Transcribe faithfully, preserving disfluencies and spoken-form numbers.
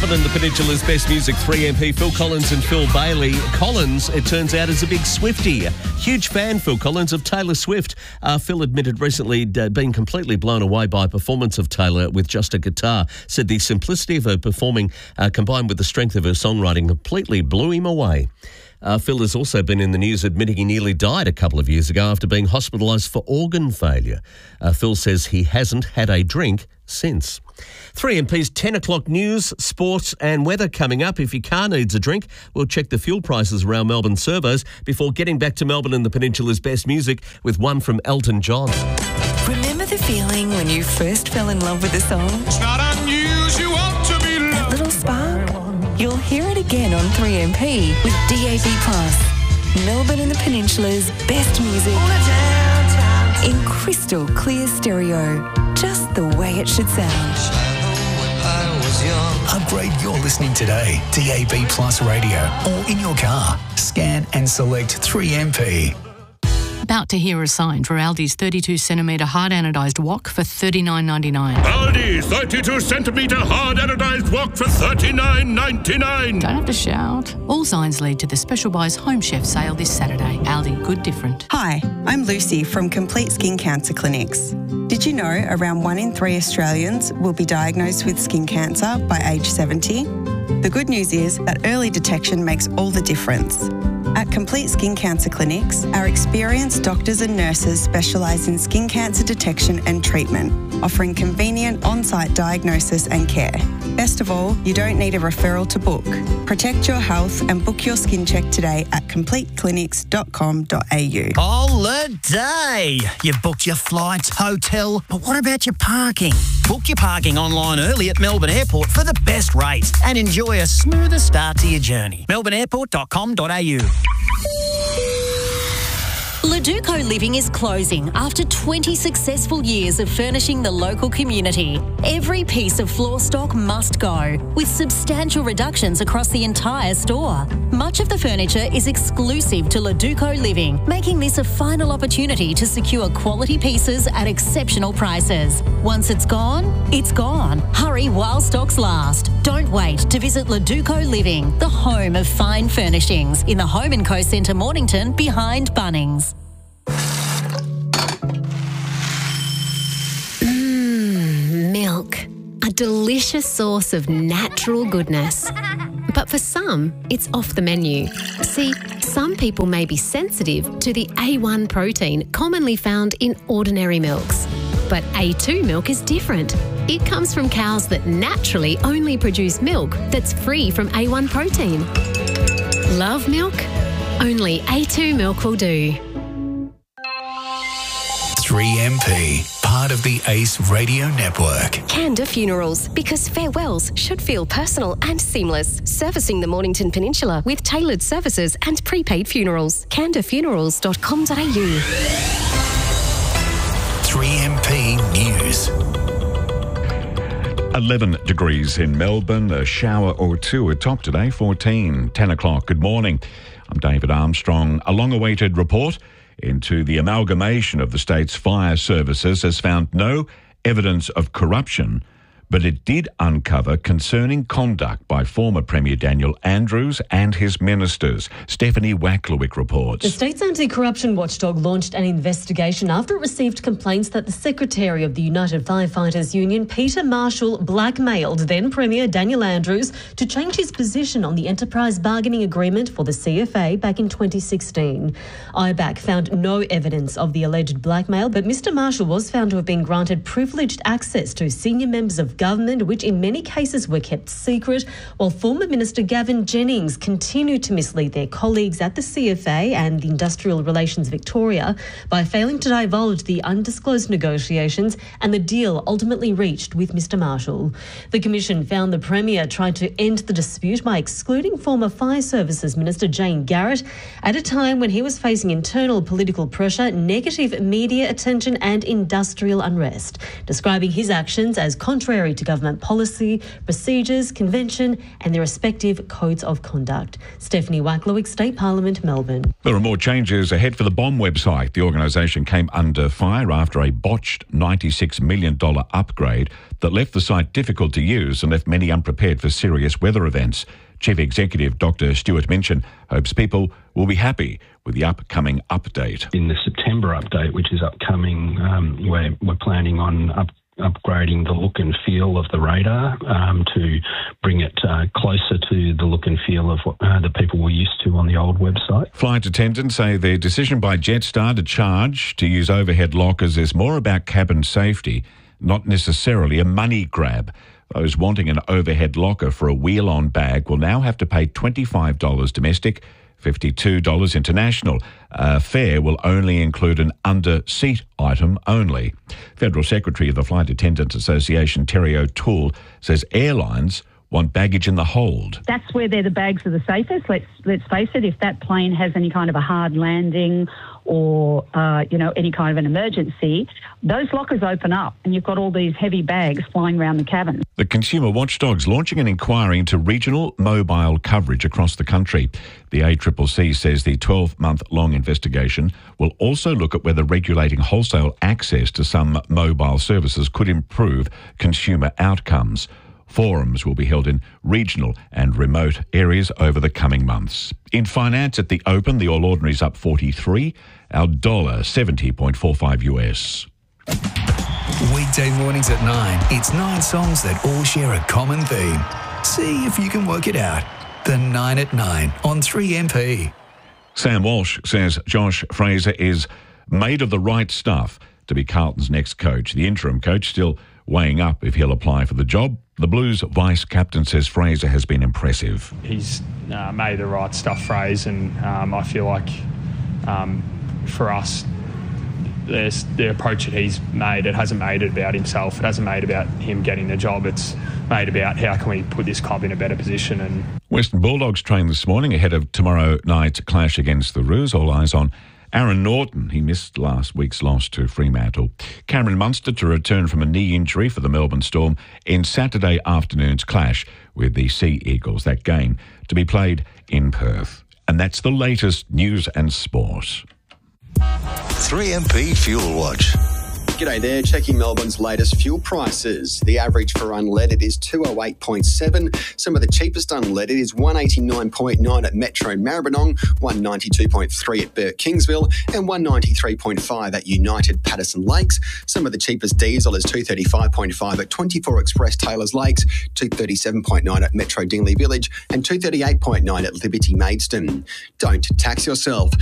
Melbourne and the Peninsula's best music, three M P, Phil Collins and Phil Bailey. Collins, it turns out, is a big Swiftie. Huge fan, Phil Collins, of Taylor Swift. Uh, Phil admitted recently uh, being completely blown away by a performance of Taylor with just a guitar. Said the simplicity of her performing uh, combined with the strength of her songwriting completely blew him away. Uh, Phil has also been in the news admitting he nearly died a couple of years ago after being hospitalised for organ failure. Uh, Phil says he hasn't had a drink since. three M P's ten o'clock news, sports and weather coming up. If your car needs a drink, we'll check the fuel prices around Melbourne servos before getting back to Melbourne and the Peninsula's best music with one from Elton John. Remember the feeling when you first fell in love with a song? It's not unusual to be loved. That little spark? You'll hear it again on three M P with D A B plus. Melbourne and the Peninsula's best music in crystal clear stereo. Just the way it should sound. Upgrade your listening today. D A B Plus Radio or in your car. Scan and select three M P. About to hear a sign for Aldi's thirty-two centimetre hard anodised wok for thirty-nine ninety-nine. Aldi thirty-two centimetre hard anodised wok for thirty-nine ninety-nine. Don't have to shout. All signs lead to the Special Buys Home Chef sale this Saturday. Aldi, good different. Hi, I'm Lucy from Complete Skin Cancer Clinics. Did you know around one in three Australians will be diagnosed with skin cancer by age seventy? The good news is that early detection makes all the difference. At Complete Skin Cancer Clinics, our experienced doctors and nurses specialise in skin cancer detection and treatment, offering convenient on-site diagnosis and care. Best of all, you don't need a referral to book. Protect your health and book your skin check today at complete clinics dot com dot a u. Holiday! You've booked your flights, hotel, but what about your parking? Book your parking online early at Melbourne Airport for the best rates and enjoy a smoother start to your journey. melbourne airport dot com dot a u. Leduco Living is closing after twenty successful years of furnishing the local community. Every piece of floor stock must go, with substantial reductions across the entire store. Much of the furniture is exclusive to Leduco Living, making this a final opportunity to secure quality pieces at exceptional prices. Once it's gone, it's gone. Hurry while stocks last. Don't wait to visit Leduco Living, the home of fine furnishings, in the Home and Co Centre Mornington behind Bunnings. Mmm, milk. A delicious source of natural goodness. But for some, it's off the menu. See, some people may be sensitive to the A one protein commonly found in ordinary milks. But A two milk is different. It comes from cows that naturally only produce milk that's free from A one protein. Love milk? Only A two milk will do. three M P, part of the Ace Radio Network. Canda Funerals, because farewells should feel personal and seamless. Servicing the Mornington Peninsula with tailored services and prepaid funerals. canda funerals dot com dot a u. three M P News. eleven degrees in Melbourne, a shower or two atop today, fourteen, ten o'clock. Good morning. I'm David Armstrong. A long-awaited report into the amalgamation of the state's fire services has found no evidence of corruption, but it did uncover concerning conduct by former Premier Daniel Andrews and his ministers. Stephanie Wacklewick reports. The state's anti-corruption watchdog launched an investigation after it received complaints that the Secretary of the United Firefighters Union, Peter Marshall, blackmailed then Premier Daniel Andrews to change his position on the enterprise bargaining agreement for the C F A back in twenty sixteen. I BAC found no evidence of the alleged blackmail, but Mister Marshall was found to have been granted privileged access to senior members of government, which in many cases were kept secret, while former Minister Gavin Jennings continued to mislead their colleagues at the C F A and the Industrial Relations Victoria by failing to divulge the undisclosed negotiations and the deal ultimately reached with Mister Marshall. The Commission found the Premier tried to end the dispute by excluding former Fire Services Minister Jane Garrett at a time when he was facing internal political pressure, negative media attention and industrial unrest, describing his actions as contrary agree to government policy, procedures, convention and their respective codes of conduct. Stephanie Wacklowick, State Parliament, Melbourne. There are more changes ahead for the Bomb website. The organisation came under fire after a botched ninety-six million dollars upgrade that left the site difficult to use and left many unprepared for serious weather events. Chief Executive Doctor Stuart Minchin hopes people will be happy with the upcoming update. In the September update, which is upcoming, um, we're, we're planning on up, upgrading the look and feel of the radar um, to bring it uh, closer to the look and feel of what uh, the people were used to on the old website. Flight attendants say their decision by Jetstar to charge to use overhead lockers is more about cabin safety, not necessarily a money grab. Those wanting an overhead locker for a wheel-on bag will now have to pay twenty-five dollars domestic, fifty-two dollars international. A fare will only include an under-seat item only. Federal Secretary of the Flight Attendants Association, Terry O'Toole, says airlines want baggage in the hold. That's where they're the bags are the safest. Let's let's face it. If that plane has any kind of a hard landing or uh, you know any kind of an emergency, those lockers open up, and you've got all these heavy bags flying around the cabin. The Consumer Watchdog's launching an inquiry into regional mobile coverage across the country. The A C C C says the twelve-month-long investigation will also look at whether regulating wholesale access to some mobile services could improve consumer outcomes. Forums will be held in regional and remote areas over the coming months. In finance at the Open, the All Ordinary's up forty-three, our dollar seventy point four five U S. Weekday mornings at nine, it's nine songs that all share a common theme. See if you can work it out. The nine at nine on three M P. Sam Walsh says Josh Fraser is made of the right stuff to be Carlton's next coach. The interim coach still weighing up if he'll apply for the job. The Blues vice-captain says Fraser has been impressive. He's uh, made the right stuff, Fraser, and um, I feel like um, for us, there's the approach that he's made, it hasn't made it about himself. It hasn't made it about him getting the job. It's made about how can we put this club in a better position. And Western Bulldogs trained this morning ahead of tomorrow night's clash against the Roos. All eyes on Aaron Norton. He missed last week's loss to Fremantle. Cameron Munster to return from a knee injury for the Melbourne Storm in Saturday afternoon's clash with the Sea Eagles. That game to be played in Perth. And that's the latest news and sport. three M P Fuel Watch. G'day there, checking Melbourne's latest fuel prices. The average for unleaded is two oh eight point seven. Some of the cheapest unleaded is one eighty-nine point nine at Metro Maribyrnong, one ninety-two point three at Burt Kingsville, and one ninety-three point five at United Patterson Lakes. Some of the cheapest diesel is two thirty-five point five at twenty-four Express Taylors Lakes, two thirty-seven point nine at Metro Dingley Village, and two thirty-eight point nine at Liberty Maidstone. Don't tax yourself.